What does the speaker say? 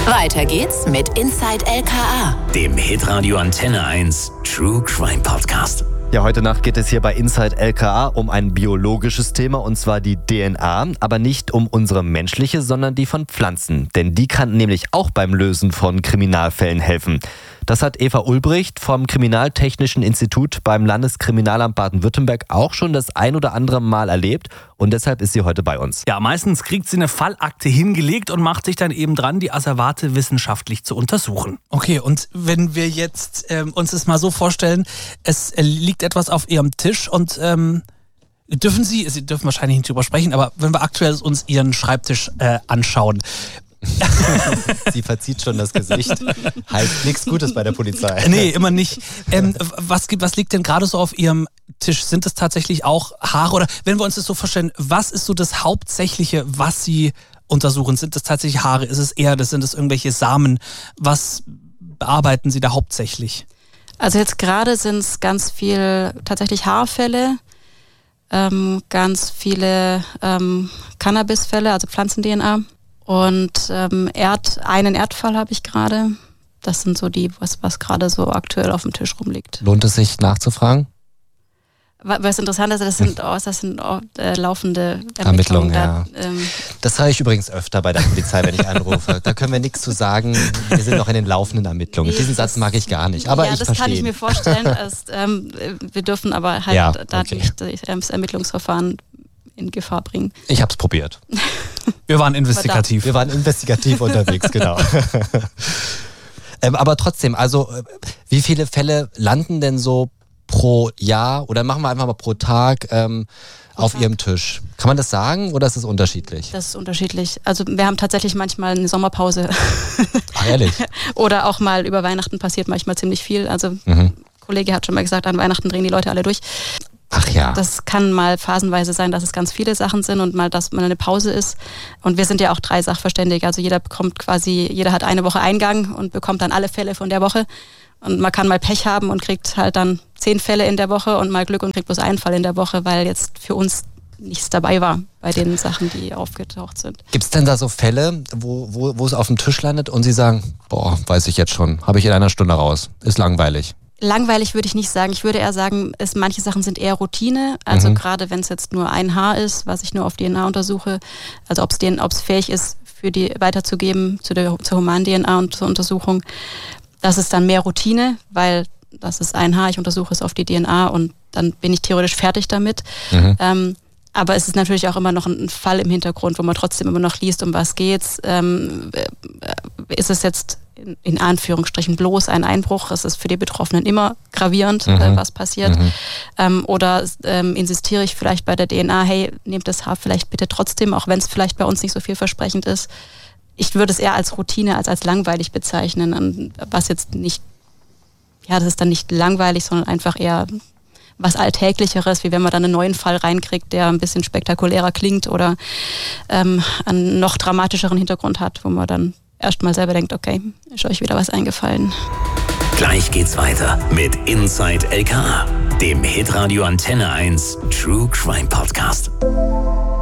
Weiter geht's mit Inside LKA, dem Hitradio Antenne 1 True Crime Podcast. Ja, heute Nacht geht es hier bei Inside LKA um ein biologisches Thema, und zwar die DNA, aber nicht um unsere menschliche, sondern die von Pflanzen. Denn die kann nämlich auch beim Lösen von Kriminalfällen helfen. Das hat Eva Ulbricht vom Kriminaltechnischen Institut beim Landeskriminalamt Baden-Württemberg auch schon das ein oder andere Mal erlebt, und deshalb ist sie heute bei uns. Ja, meistens kriegt sie eine Fallakte hingelegt und macht sich dann eben dran, die Asservate wissenschaftlich zu untersuchen. Okay, und wenn wir jetzt uns das mal so vorstellen, es liegt etwas auf Ihrem Tisch und Sie dürfen wahrscheinlich nicht drüber sprechen, aber wenn wir aktuell uns Ihren Schreibtisch anschauen. Sie verzieht schon das Gesicht. Heißt nichts Gutes bei der Polizei. Nee, immer nicht. Was liegt denn gerade so auf Ihrem Tisch? Sind es tatsächlich auch Haare? Oder wenn wir uns das so vorstellen, was ist so das Hauptsächliche, was Sie untersuchen? Sind es tatsächlich Haare? Ist es Erde? Sind es irgendwelche Samen? Was bearbeiten Sie da hauptsächlich? Also jetzt gerade sind es ganz viel tatsächlich Haarfälle, ganz viele Cannabisfälle, also Pflanzen-DNA. Und einen Erdfall habe ich gerade. Das sind so die, was gerade so aktuell auf dem Tisch rumliegt. Lohnt es sich nachzufragen? Was interessant ist, das sind laufende Ermittlungen. Ja. Das höre ich übrigens öfter bei der Polizei, wenn ich anrufe. Da können wir nichts zu sagen. Wir sind noch in den laufenden Ermittlungen. Nee, diesen Satz mag ich gar nicht, aber ich verstehe. Ja, das kann ich mir vorstellen. Wir dürfen aber halt nicht das Ermittlungsverfahren in Gefahr bringen. Ich habe es probiert. Wir waren investigativ. Wir waren investigativ unterwegs, genau. Aber trotzdem, also wie viele Fälle landen denn so pro Jahr oder machen wir einfach mal pro Tag auf Ihrem Tisch? Kann man das sagen oder ist es unterschiedlich? Das ist unterschiedlich. Also wir haben tatsächlich manchmal eine Sommerpause. Ach, ehrlich? Oder auch mal über Weihnachten passiert manchmal ziemlich viel. Also Kollege hat schon mal gesagt, an Weihnachten drehen die Leute alle durch. Ach ja. Das kann mal phasenweise sein, dass es ganz viele Sachen sind und mal, dass mal eine Pause ist. Und wir sind ja auch 3 Sachverständige. Also jeder hat eine Woche Eingang und bekommt dann alle Fälle von der Woche. Und man kann mal Pech haben und kriegt halt dann 10 Fälle in der Woche und mal Glück und kriegt bloß einen Fall in der Woche, weil jetzt für uns nichts dabei war bei den Sachen, die aufgetaucht sind. Gibt es denn da so Fälle, wo es auf dem Tisch landet und Sie sagen, weiß ich jetzt schon, habe ich in einer Stunde raus, ist langweilig? Langweilig würde ich nicht sagen. Ich würde eher sagen, manche Sachen sind eher Routine. Also gerade wenn es jetzt nur ein Haar ist, was ich nur auf DNA untersuche, also ob es fähig ist, für die weiterzugeben zur humanen DNA und zur Untersuchung, das ist dann mehr Routine, weil das ist ein Haar, ich untersuche es auf die DNA und dann bin ich theoretisch fertig damit. Aber es ist natürlich auch immer noch ein Fall im Hintergrund, wo man trotzdem immer noch liest, um was geht's. Ist es jetzt in Anführungsstrichen bloß ein Einbruch? Es ist für die Betroffenen immer gravierend, was passiert. Oder insistiere ich vielleicht bei der DNA, hey, nehmt das Haar vielleicht bitte trotzdem, auch wenn es vielleicht bei uns nicht so vielversprechend ist. Ich würde es eher als Routine, als langweilig bezeichnen, was jetzt nicht, das ist dann nicht langweilig, sondern einfach eher was Alltäglicheres, wie wenn man dann einen neuen Fall reinkriegt, der ein bisschen spektakulärer klingt oder einen noch dramatischeren Hintergrund hat, wo man dann erstmal selber denkt, okay, ist euch wieder was eingefallen. Gleich geht's weiter mit Inside LKA, dem Hitradio Antenne 1 True Crime Podcast.